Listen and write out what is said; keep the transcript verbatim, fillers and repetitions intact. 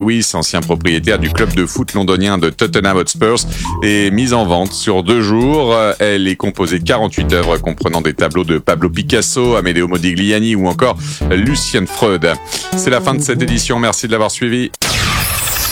Lewis, ancien propriétaire du club de foot londonien de Tottenham Hotspur, est mise en vente sur deux jours. Elle est composée de quarante-huit œuvres comprenant des tableaux de Pablo Picasso, Amedeo Modigliani ou encore Lucien Freud. C'est la fin de cette édition, merci de l'avoir suivi.